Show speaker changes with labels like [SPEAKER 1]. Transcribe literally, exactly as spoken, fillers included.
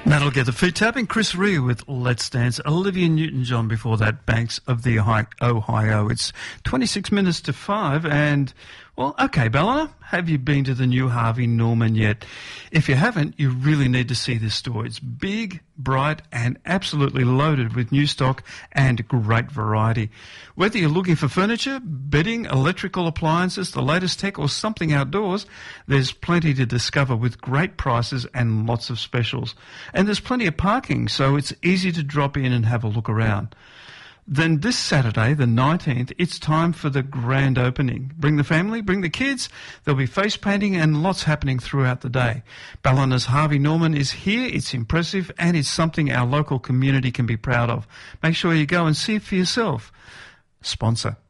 [SPEAKER 1] That'll get the feet tapping. Chris Rea with Let's Dance. Olivia Newton-John before that, Banks of the Ohio. It's twenty-six minutes to five and, well, okay, Bella, have you been to the new Harvey Norman yet? If you haven't, you really need to see this store. It's big, bright and absolutely loaded with new stock and great variety. Whether you're looking for furniture, bedding, electrical appliances, the latest tech or something outdoors, there's plenty to discover with great prices and lots of specials. And there's plenty of parking, so it's easy to drop in and have a look around. Then this Saturday, the nineteenth, it's time for the grand opening. Bring the family, bring the kids. There'll be face painting and lots happening throughout the day. Ballina's Harvey Norman is here. It's impressive and it's something our local community can be proud of. Make sure you go and see it for yourself. Sponsor.